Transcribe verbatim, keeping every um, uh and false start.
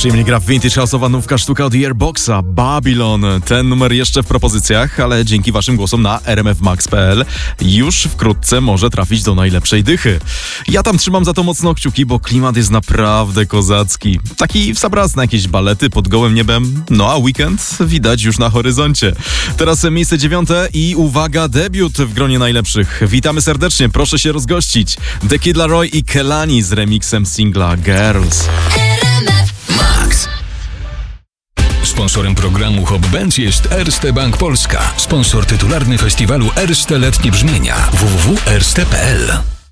Przyjemnie gra vintage house'owa nówka sztuka od Yearboxa, Babylon. Ten numer jeszcze w propozycjach, ale dzięki waszym głosom na r m f max kropka p l już wkrótce może trafić do najlepszej dychy. Ja tam trzymam za to mocno kciuki, bo klimat jest naprawdę kozacki. Taki w sam raz na jakieś balety pod gołym niebem, no a weekend widać już na horyzoncie. Teraz miejsce dziewiąte i uwaga, debiut w gronie najlepszych. Witamy serdecznie, proszę się rozgościć. The Kid Laroi i Kelani z remixem singla Girls. Max. Sponsorem programu Hop Benz jest Erste Bank Polska. Sponsor tytularny festiwalu Erste Letnie Brzmienia. w w w kropka erste kropka p l